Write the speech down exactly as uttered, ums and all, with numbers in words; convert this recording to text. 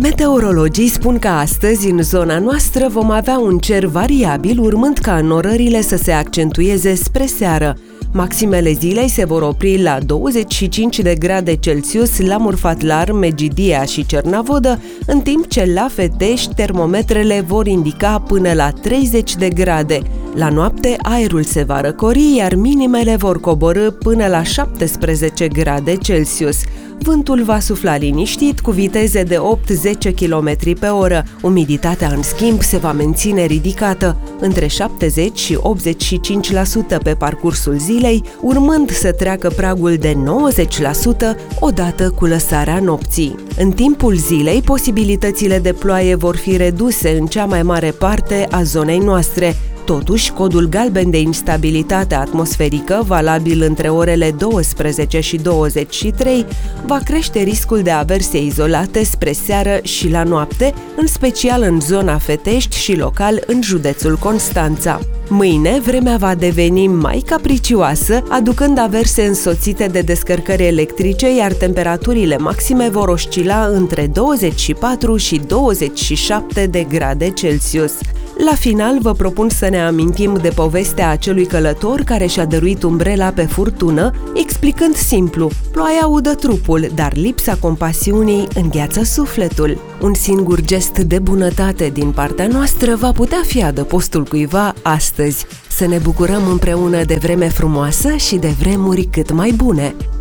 Meteorologii spun că astăzi, în zona noastră, vom avea un cer variabil, urmând ca înnorările să se accentueze spre seară. Maximele zilei se vor opri la douăzeci și cinci de grade Celsius la Murfatlar, Megidia și Cernavodă, în timp ce la Fetești termometrele vor indica până la treizeci de grade. La noapte aerul se va răcori, iar minimele vor coborî până la șaptesprezece grade Celsius. Vântul va sufla liniștit cu viteze de opt-zece kilometri pe oră. Umiditatea, în schimb, se va menține ridicată, între șaptezeci și optzeci și cinci la sută pe parcursul zilei, urmând să treacă pragul de nouăzeci la sută odată cu lăsarea nopții. În timpul zilei, posibilitățile de ploaie vor fi reduse în cea mai mare parte a zonei noastre. Totuși, codul galben de instabilitate atmosferică, valabil între orele douăsprezece și douăzeci și trei, va crește riscul de averse izolate spre seară și la noapte, în special în zona Fetești și local în județul Constanța. Mâine, vremea va deveni mai capricioasă, aducând averse însoțite de descărcări electrice, iar temperaturile maxime vor oscila între douăzeci și patru și douăzeci și șapte de grade Celsius. La final, vă propun să ne amintim de povestea acelui călător care și-a dăruit umbrela pe furtună, explicând simplu: ploaia udă trupul, dar lipsa compasiunii îngheață sufletul. Un singur gest de bunătate din partea noastră va putea fi adăpostul cuiva astăzi. Să ne bucurăm împreună de vreme frumoasă și de vremuri cât mai bune!